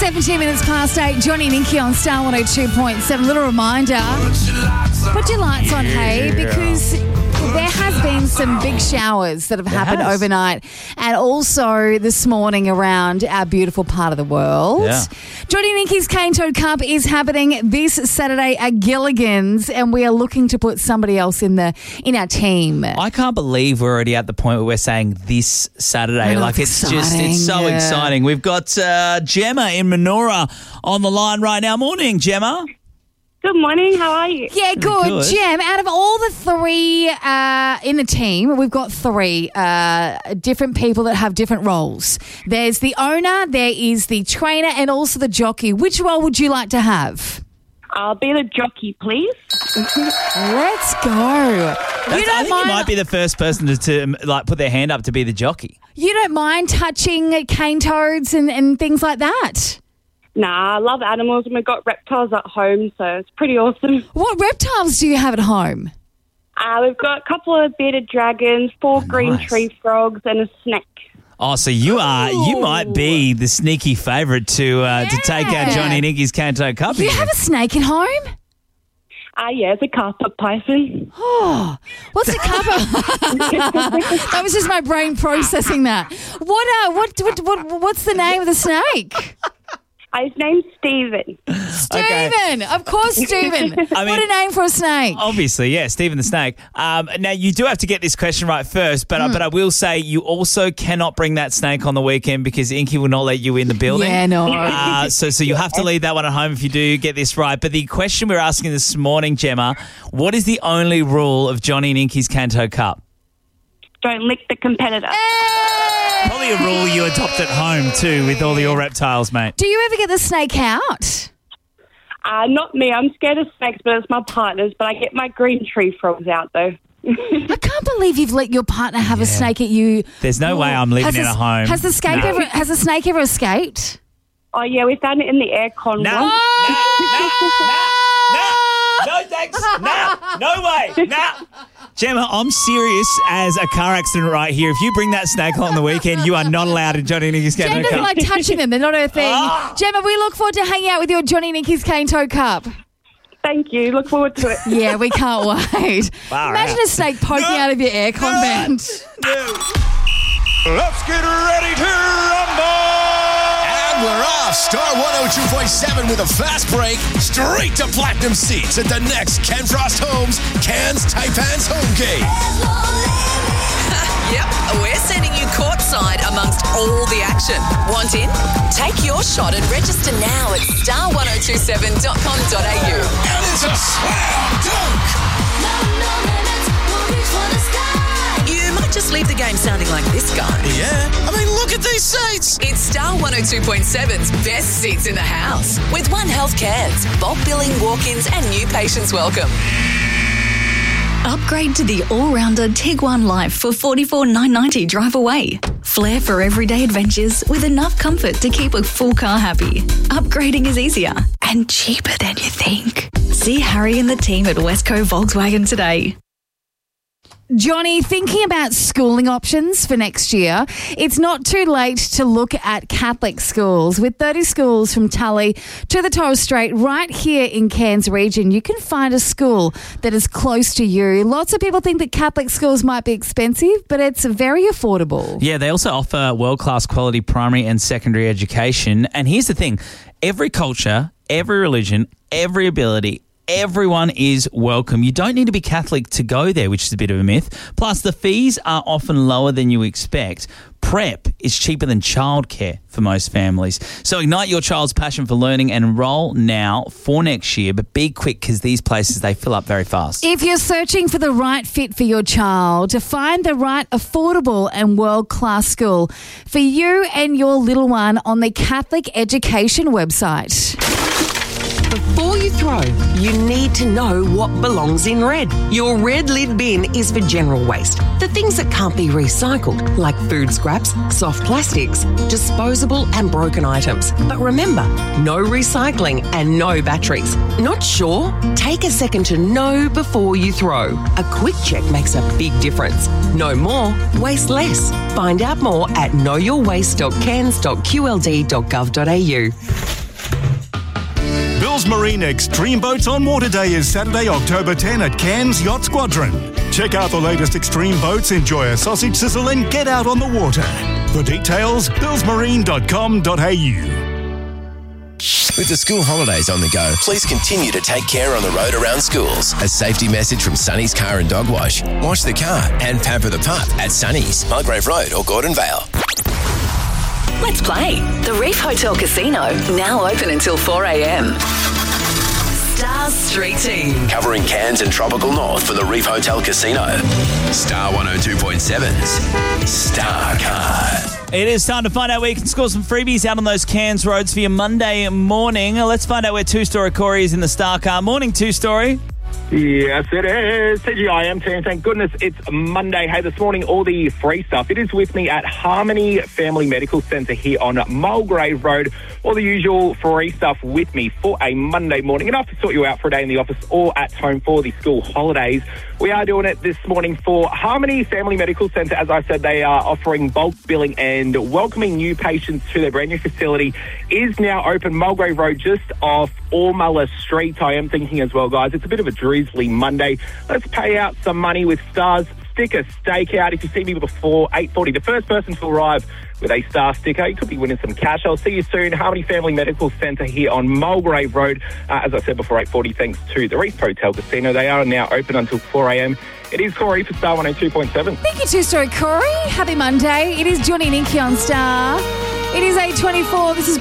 17 minutes past 8, Johnny and Inky on Star 102.7. Little reminder, put your lights on, hey, because there has been some big showers that have happened overnight and also this morning around our beautiful part of the world. Yeah. Johnny and Inky's Cane Toad Cup is happening this Saturday at Gilligan's, and we are looking to put somebody else in our team. I can't believe we're already at the point where we're saying this Saturday. Like it's so exciting. We've got Gemma in Manoora on the line right now. Morning, Gemma. Good morning. How are you? Yeah, good. Gem, out of all the three in the team, we've got three different people that have different roles. There's the owner, there is the trainer, and also the jockey. Which role would you like to have? I'll be the jockey, please. Let's go. I think you might be the first person to put their hand up to be the jockey. You don't mind touching cane toads and things like that? Nah, I love animals and we've got reptiles at home, so it's pretty awesome. What reptiles do you have at home? We've got a couple of bearded dragons, four green tree frogs, and a snake. Oh, so you might be the sneaky favourite to take out Johnny and Inky's Cane Toad Cup. Do you have a snake at home? Yeah, it's a carpet python. Oh, what's a carpet? That was just my brain processing that. What's the name of the snake? His name's Stephen. Stephen! Of course, Stephen. What a name for a snake. Obviously, yeah, Stephen the snake. Now, you do have to get this question right first, but I will say you also cannot bring that snake on the weekend because Inky will not let you in the building. Yeah, no. So you have to leave that one at home if you do get this right. But the question we're asking this morning, Gemma, what is the only rule of Johnny and Inky's Cane Toad Cup? Don't lick the competitor. Probably a rule you adopt at home too with all your reptiles, mate. Do you ever get the snake out? Not me. I'm scared of snakes, but it's my partner's. But I get my green tree frogs out, though. I can't believe you've let your partner have a snake at you. There's no way I'm leaving it at home. Has the snake ever escaped? Oh, yeah, we found it in the aircon once. No, thanks. No way. Gemma, I'm serious as a car accident right here. If you bring that snake on the weekend, you are not allowed in Johnny and Inky's Cane Toad Cup. Jen doesn't like touching them. They're not her thing. Gemma, we look forward to hanging out with you at Johnny and Inky's Cane Toad Cup. Thank you. Look forward to it. Yeah, we can't wait. Imagine a snake poking out of your aircon vent. Let's get ready to rumble! And we're off. Star 102.7 with a fast break straight to platinum seats at the next Ken Frost Homes Cannes Taipans home game. Yep, we're sending you courtside amongst all the action. Want in? Take your shot and register now at star1027.com.au. And it's a slam dunk! You might just leave the game sounding like this guy. Yeah, look at these seats. It's Star 102.7's best seats in the house with One Health Cares, bulk billing, walk-ins and new patients welcome. Upgrade to the all-rounder Tiguan Life for $44,990 drive away. Flair for everyday adventures with enough comfort to keep a full car happy. Upgrading is easier and cheaper than you think. See Harry and the team at Westco Volkswagen today. Johnny, thinking about schooling options for next year, it's not too late to look at Catholic schools. With 30 schools from Tully to the Torres Strait right here in Cairns region, you can find a school that is close to you. Lots of people think that Catholic schools might be expensive, but it's very affordable. Yeah, they also offer world-class quality primary and secondary education. And here's the thing, every culture, every religion, every ability, everyone is welcome. You don't need to be Catholic to go there, which is a bit of a myth. Plus, the fees are often lower than you expect. Prep is cheaper than childcare for most families. So ignite your child's passion for learning and enroll now for next year. But be quick because these places, they fill up very fast. If you're searching for the right fit for your child, to find the right affordable and world-class school for you and your little one on the Catholic Education website. Before you throw, you need to know what belongs in red. Your red lid bin is for general waste. The things that can't be recycled, like food scraps, soft plastics, disposable and broken items. But remember, no recycling and no batteries. Not sure? Take a second to know before you throw. A quick check makes a big difference. Know more, waste less. Find out more at knowyourwaste.cairns.qld.gov.au. Bill's Marine Extreme Boats on Water Day is Saturday, October 10 at Cairns Yacht Squadron. Check out the latest extreme boats, enjoy a sausage sizzle and get out on the water. For details, billsmarine.com.au. With the school holidays on the go, please continue to take care on the road around schools. A safety message from Sunny's Car and Dog Wash. Wash the car and pamper the pup at Sunny's, Mulgrave Road or Gordon Vale. Let's play. The Reef Hotel Casino, now open until 4 a.m. Stars Street Team. Covering Cairns and Tropical North for the Reef Hotel Casino. Star 102.7's Star Card. It is time to find out where you can score some freebies out on those Cairns roads for your Monday morning. Let's find out where Two-Story Corey is in the Star Car. Morning, Two-Story. Yes, it is. TGIM team, thank goodness it's Monday. Hey, this morning, all the free stuff. It is with me at Harmony Family Medical Centre here on Mulgrave Road. All the usual free stuff with me for a Monday morning. And I have to sort you out for a day in the office or at home for the school holidays. We are doing it this morning for Harmony Family Medical Centre. As I said, they are offering bulk billing and welcoming new patients to their brand new facility. Is now open Mulgrave Road just off Ormuller Street. I am thinking as well, guys, it's a bit of a drizzly Monday. Let's pay out some money with Stars. Stick a stake out. If you see me before 8:40, the first person to arrive with a Star sticker, you could be winning some cash. I'll see you soon. Harmony Family Medical Centre here on Mulgrave Road. As I said before, 8:40, thanks to the Reef Hotel Casino. They are now open until 4 a.m. It is Corey for Star 102.7. Thank you, Two-Story Corey. Happy Monday. It is Johnny and Inky on Star. It is 8:24. This is